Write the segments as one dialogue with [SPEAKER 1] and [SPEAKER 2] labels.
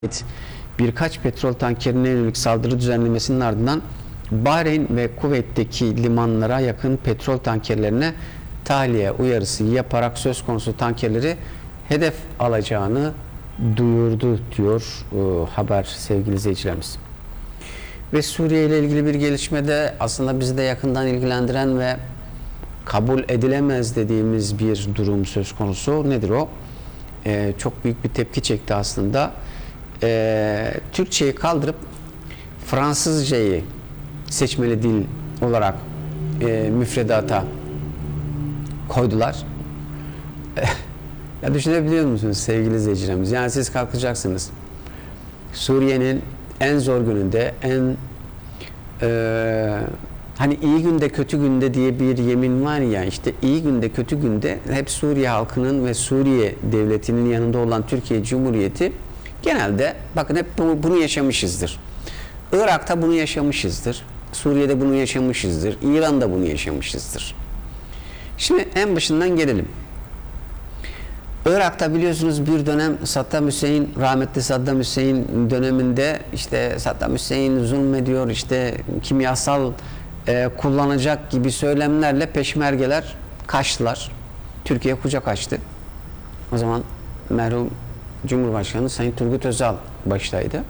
[SPEAKER 1] birkaç petrol tankerine yönelik saldırı düzenlemesinin ardından Bahreyn ve Kuveyt'teki limanlara yakın petrol tankerlerine tahliye uyarısı yaparak söz konusu tankerleri hedef alacağını duyurdu diyor haber sevgili izleyicilerimiz. Ve Suriye ile ilgili bir gelişmede aslında bizi de yakından ilgilendiren ve kabul edilemez dediğimiz bir durum söz konusu. Nedir o? Çok büyük bir tepki çekti aslında. Türkçeyi kaldırıp Fransızcayı seçmeli dil olarak müfredata koydular. Ya düşünebiliyor musunuz sevgili izleyicilerimiz? Yani siz kalkacaksınız. Suriye'nin en zor gününde, hani iyi günde kötü günde diye bir yemin var ya, işte iyi günde kötü günde hep Suriye halkının ve Suriye devletinin yanında olan Türkiye Cumhuriyeti genelde bakın hep bunu yaşamışızdır. Irak'ta bunu yaşamışızdır. Suriye'de bunu yaşamışızdır. İran'da bunu yaşamışızdır. Şimdi en başından gelelim. Irak'ta biliyorsunuz bir dönem rahmetli Saddam Hüseyin döneminde işte Saddam Hüseyin zulmediyor, işte kimyasal kullanacak gibi söylemlerle peşmergeler kaçtılar. Türkiye kucak açtı. O zaman merhum Cumhurbaşkanı Sayın Turgut Özal baştaydı.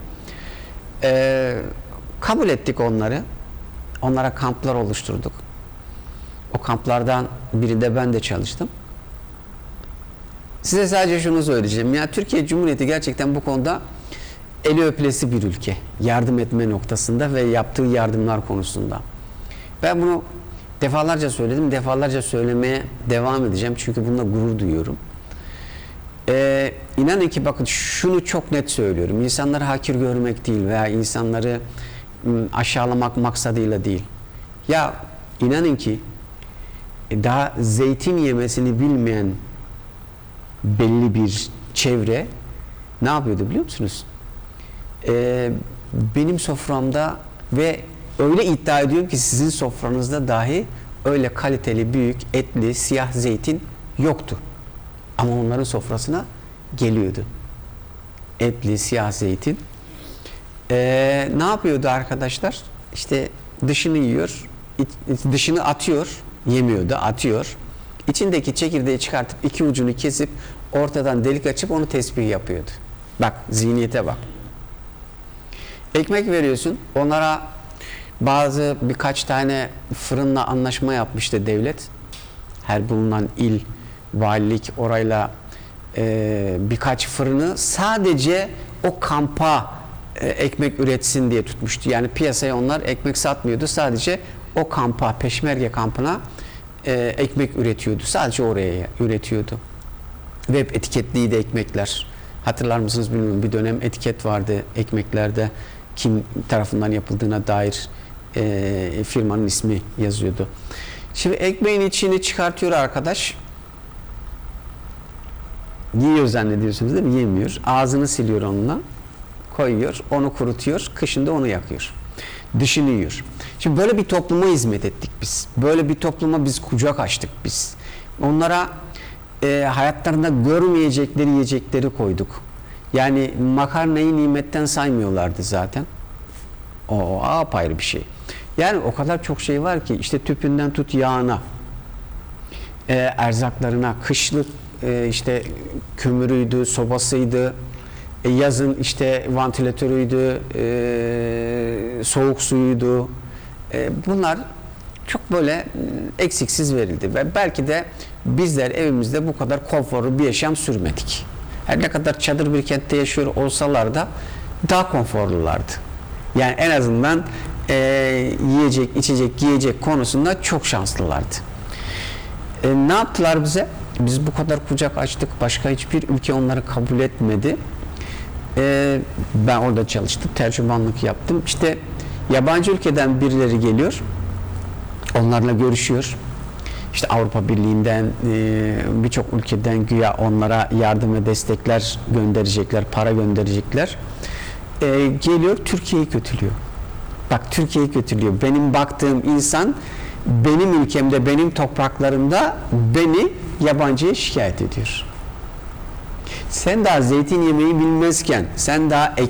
[SPEAKER 1] Kabul ettik onları. Onlara kamplar oluşturduk. O kamplardan birinde ben de çalıştım. Size sadece şunu söyleyeceğim. Ya Türkiye Cumhuriyeti gerçekten bu konuda eli öpülesi bir ülke. Yardım etme noktasında ve yaptığı yardımlar konusunda. Ben bunu defalarca söyledim. Defalarca söylemeye devam edeceğim. Çünkü bununla gurur duyuyorum. İnanın ki bakın şunu çok net söylüyorum. İnsanları hakir görmek değil veya insanları aşağılamak maksadıyla değil. Ya inanın ki daha zeytin yemesini bilmeyen belli bir çevre ne yapıyordu biliyor musunuz? Benim soframda ve öyle iddia ediyorum ki sizin sofranızda dahi öyle kaliteli, büyük, etli, siyah zeytin yoktu. Ama onların sofrasına geliyordu. Etli, siyah zeytin. Ne yapıyordu arkadaşlar? İşte dışını yiyor, dışını atıyor, yemiyordu, atıyor. İçindeki çekirdeği çıkartıp iki ucunu kesip ortadan delik açıp onu tesbih yapıyordu. Bak zihniyete bak. Ekmek veriyorsun. Onlara birkaç tane fırınla anlaşma yapmıştı devlet. Her bulunan il, valilik orayla birkaç fırını sadece o kampa ekmek üretsin diye tutmuştu. Yani piyasaya onlar ekmek satmıyordu. Sadece o kampa, peşmerge kampına ekmek üretiyordu. Sadece oraya üretiyordu. Ve etiketliydi ekmekler. Hatırlar mısınız bilmiyorum. Bir dönem etiket vardı ekmeklerde. Kim tarafından yapıldığına dair firmanın ismi yazıyordu. Şimdi ekmeğin içini çıkartıyor arkadaş. Yiyor zannediyorsunuz değil mi? Yemiyor. Ağzını siliyor onunla. Koyuyor. Onu kurutuyor. Kışında onu yakıyor. Dışını yiyor. Şimdi böyle bir topluma hizmet ettik biz. Böyle bir topluma biz kucak açtık biz. Onlara hayatlarında görmeyecekleri yiyecekleri koyduk. Yani makarnayı nimetten saymıyorlardı zaten. O apayrı bir şey. Yani o kadar çok şey var ki işte tüpünden tut yağına, erzaklarına, kışlık işte kömürüydü, sobasıydı, yazın işte vantilatörüydü, soğuk suyuydu. Bunlar çok böyle eksiksiz verildi ve belki de bizler evimizde bu kadar konforlu bir yaşam sürmedik. Her ne kadar çadır bir kentte yaşıyor olsalar da daha konforlulardı. Yani en azından yiyecek, içecek, giyecek konusunda çok şanslılardı. Ne yaptılar bize? Biz bu kadar kucak açtık. Başka hiçbir ülke onları kabul etmedi. Ben orada çalıştım. Tercümanlık yaptım. İşte yabancı ülkeden birileri geliyor. Onlarla görüşüyor. İşte Avrupa Birliği'nden birçok ülkeden güya onlara yardım ve destekler gönderecekler, para gönderecekler. Geliyor Türkiye'yi kötülüyor. Bak Türkiye'yi kötülüyor. Benim baktığım insan benim ülkemde, benim topraklarımda beni yabancıya şikayet ediyor. Sen daha zeytin yemeği bilmezken, sen daha